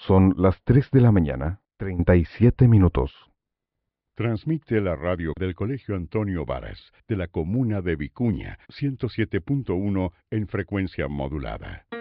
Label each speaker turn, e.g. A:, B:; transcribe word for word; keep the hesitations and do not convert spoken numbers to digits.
A: Son las tres de la mañana, treinta y siete minutos.
B: Transmite la radio del Colegio Antonio Varas, de la comuna de Vicuña, ciento siete punto uno en frecuencia modulada.